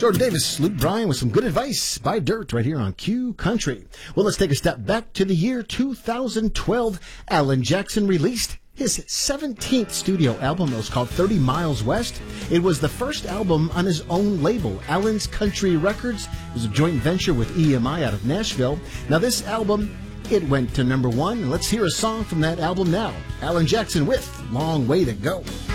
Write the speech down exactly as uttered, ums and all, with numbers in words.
Jordan Davis, Luke Bryan with some good advice by Dirt right here on Q Country. Well, let's take a step back to the year two thousand twelve. Alan Jackson released his seventeenth studio album. It was called thirty miles West. It was the first album on his own label, Alan's Country Records. It was a joint venture with E M I out of Nashville. Now, this album, it went to number one. Let's hear a song from that album now. Alan Jackson with Long Way to Go.